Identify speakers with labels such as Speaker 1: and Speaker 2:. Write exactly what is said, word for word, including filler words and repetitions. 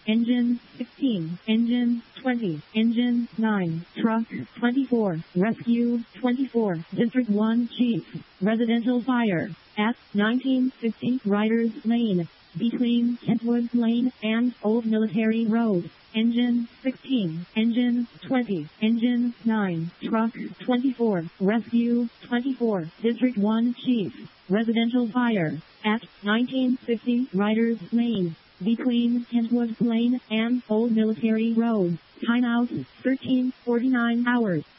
Speaker 1: Engine sixteen, Engine twenty, Engine nine, Truck twenty-four, Rescue twenty-four, District one Chief, Residential Fire, at nineteen fifty Riders Lane, between Kentwood Lane and Old Military Road. Engine sixteen, Engine twenty, Engine nine, Truck twenty-four, Rescue twenty-four, District one Chief, Residential Fire, at nineteen fifty Riders Lane, between Kentwood Lane and Old Military Road. Timeout thirteen forty-nine hours.